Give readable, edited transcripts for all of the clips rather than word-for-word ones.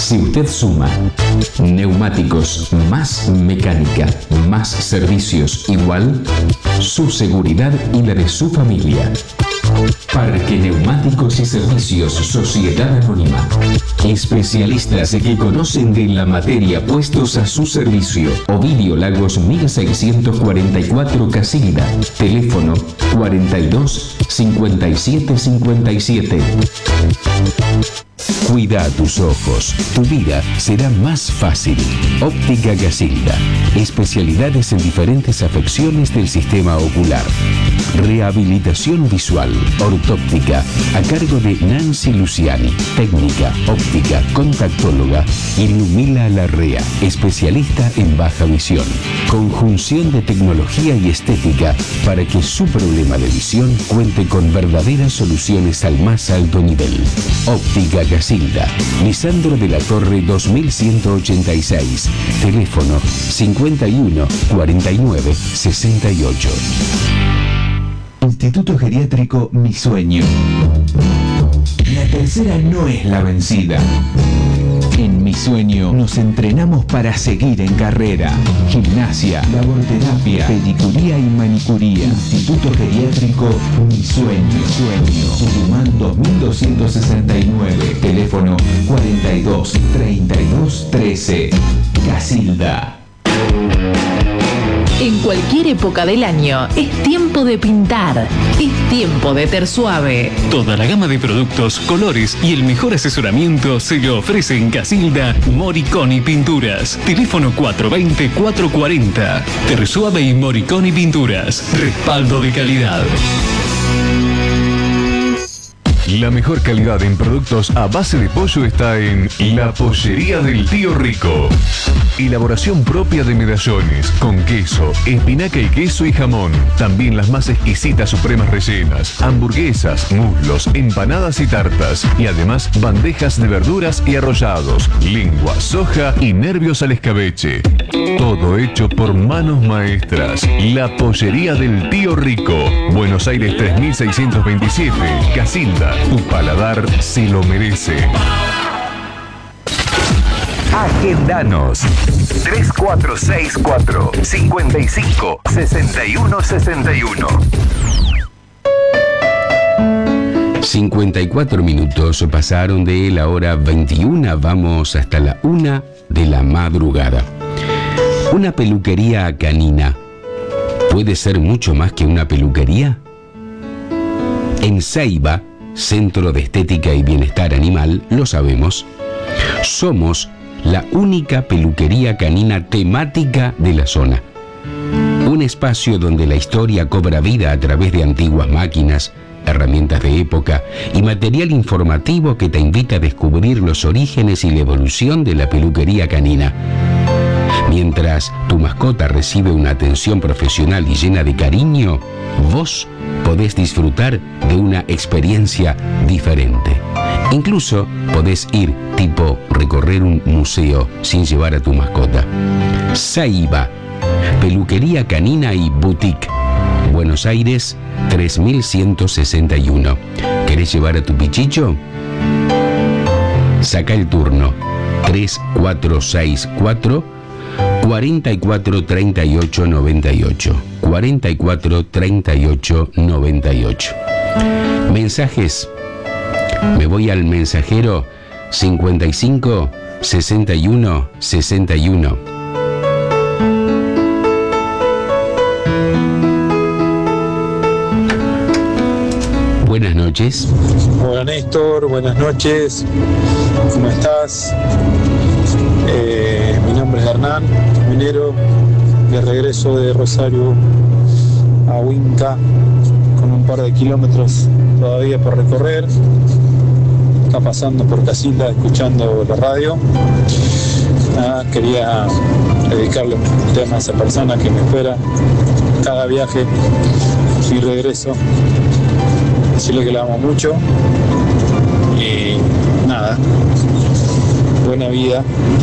Si usted suma neumáticos más mecánica más servicios igual, su seguridad y la de su familia. Parque Neumáticos y Servicios Sociedad Anónima. Especialistas que conocen de la materia puestos a su servicio. Ovidio Lagos 1644 Casilda. Teléfono 42 57 57. Cuida tus ojos, tu vida será más fácil. Óptica Casilda. Especialidades en diferentes afecciones del sistema ocular. Rehabilitación visual, ortóptica, a cargo de Nancy Luciani. Técnica, óptica, contactóloga y Lumila Larrea, especialista en baja visión. Conjunción de tecnología y estética para que su problema de visión cuente con verdaderas soluciones al más alto nivel. Óptica Casilda, Lisandro de la Torre 2186. Teléfono 51 49 68. Instituto Geriátrico Mi Sueño. La tercera no es la vencida. En Mi Sueño nos entrenamos para seguir en carrera. Gimnasia, laborterapia, pedicuría y manicuría. Instituto Geriátrico Mi Sueño. Tucumán 2269. Teléfono 42 32 13. Casilda. En cualquier época del año es tiempo de pintar, es tiempo de Tersuave. Toda la gama de productos, colores y el mejor asesoramiento se lo ofrece en Casilda Moriconi Pinturas. Teléfono 420-440. Tersuave y Moriconi Pinturas. Respaldo de calidad. La mejor calidad en productos a base de pollo está en La Pollería del Tío Rico. Elaboración propia de medallones, con queso, espinaca y queso y jamón. También las más exquisitas supremas rellenas, hamburguesas, muslos, empanadas y tartas. Y además bandejas de verduras y arrollados, lengua, soja y nervios al escabeche. Todo hecho por manos maestras. La Pollería del Tío Rico. Buenos Aires 3627, Casilda. Tu paladar se lo merece. Agendanos 3464 55 61 61. 54 minutos pasaron de la hora 21, vamos hasta la 1 de la madrugada. Una peluquería canina puede ser mucho más que una peluquería. En Ceiba, Centro de Estética y Bienestar Animal, lo sabemos, somos la única peluquería canina temática de la zona. Un espacio donde la historia cobra vida a través de antiguas máquinas, herramientas de época y material informativo que te invita a descubrir los orígenes y la evolución de la peluquería canina. Mientras tu mascota recibe una atención profesional y llena de cariño, vos podés disfrutar de una experiencia diferente. Incluso podés ir tipo recorrer un museo sin llevar a tu mascota. Ceiba, peluquería canina y boutique. Buenos Aires 3161. ¿Querés llevar a tu pichicho? Saca el turno 3464 44 38 98. 44 38 98. Mensajes. Me voy al mensajero 55 61 61. Buenas noches. Hola Néstor, buenas noches. ¿Cómo estás? Mi nombre es Hernán, minero, de regreso de Rosario a Huinca, con un par de kilómetros todavía por recorrer. Está pasando por Casilda escuchando la radio. Quería dedicarle un tema a esa persona que me espera cada viaje y regreso. Decirle que la amo mucho y nada, buena vida,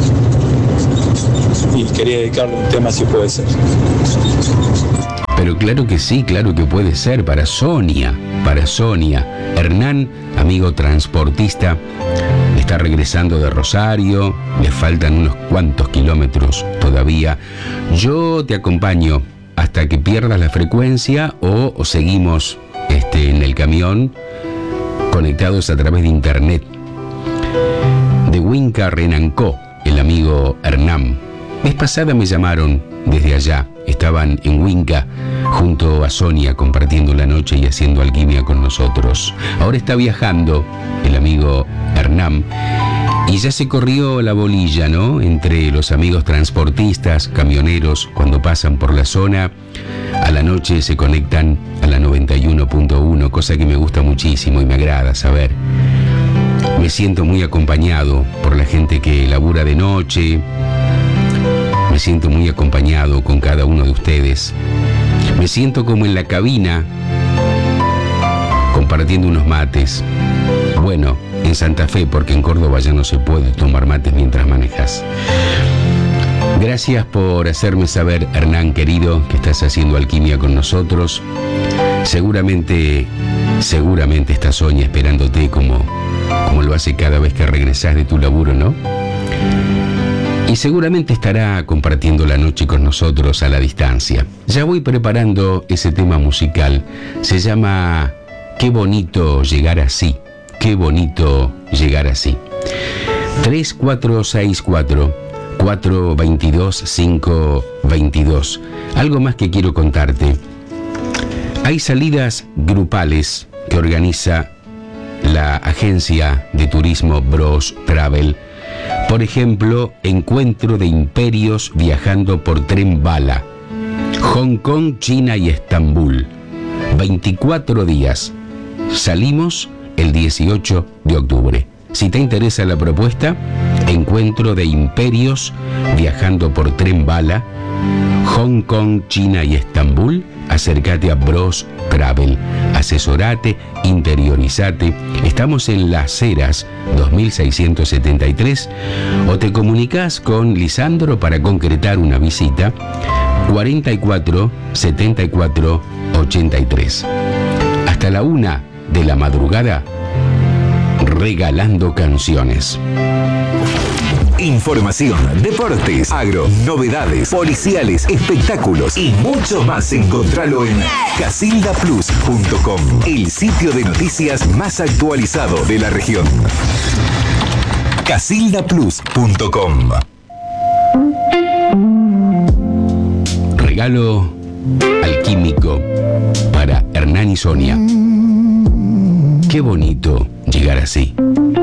y quería dedicarle un tema si puede ser. Pero claro que sí, claro que puede ser, para Sonia. Hernán, amigo transportista, está regresando de Rosario, le faltan unos cuantos kilómetros todavía. Yo te acompaño hasta que pierdas la frecuencia o seguimos en el camión conectados a través de internet. De Huinca Renancó, el amigo Hernán. Vez pasada me llamaron desde allá, estaban en Huinca junto a Sonia compartiendo la noche y haciendo alquimia con nosotros. Ahora está viajando el amigo Hernán y ya se corrió la bolilla, ¿no? Entre los amigos transportistas, camioneros, cuando pasan por la zona, a la noche se conectan a la 91.1, cosa que me gusta muchísimo y me agrada saber. Me siento muy acompañado por la gente que labura de noche. Me siento muy acompañado con cada uno de ustedes. Me siento como en la cabina, compartiendo unos mates. Bueno, en Santa Fe, porque en Córdoba ya no se puede tomar mates mientras manejas. Gracias por hacerme saber, Hernán querido, que estás haciendo alquimia con nosotros. Seguramente está Sonia esperándote como lo hace cada vez que regresás de tu laburo, ¿no? Y seguramente estará compartiendo la noche con nosotros a la distancia. Ya voy preparando ese tema musical. Se llama Qué bonito llegar así. Qué bonito llegar así. 3464-422-522. Algo más que quiero contarte. Hay salidas grupales que organiza la agencia de turismo Bros Travel. Por ejemplo, encuentro de imperios viajando por tren bala. Hong Kong, China y Estambul. 24 días. Salimos el 18 de octubre. Si te interesa la propuesta, encuentro de imperios viajando por tren bala. Hong Kong, China y Estambul. Acércate a Bros Travel. Asesorate, interiorizate. Estamos en Las Heras 2673 o te comunicas con Lisandro para concretar una visita 44 74 83. Hasta la 1 de la madrugada, regalando canciones. Información, deportes, agro, novedades, policiales, espectáculos y mucho más. Encontralo en casildaplus.com, el sitio de noticias más actualizado de la región. casildaplus.com. Regalo alquímico para Hernán y Sonia. Qué bonito llegar así.